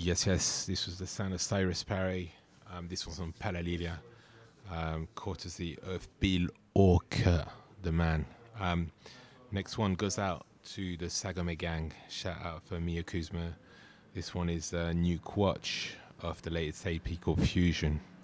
Yes, yes. This was the sound of Cyrus Parry. This one's on Palalilia, courtesy of Bill Orker, the man. Next one goes out to the Sagome gang. Shout out for Mia Kuzma. This one is New Quatch off the latest AP called Fusion.